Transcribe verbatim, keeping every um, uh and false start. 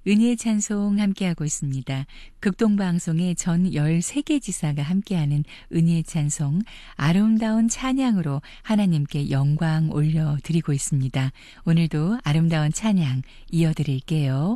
은혜의 찬송 함께하고 있습니다. 극동방송의 전 열세 개 지사가 함께하는 은혜의 찬송, 아름다운 찬양으로 하나님께 영광 올려드리고 있습니다. 오늘도 아름다운 찬양 이어드릴게요.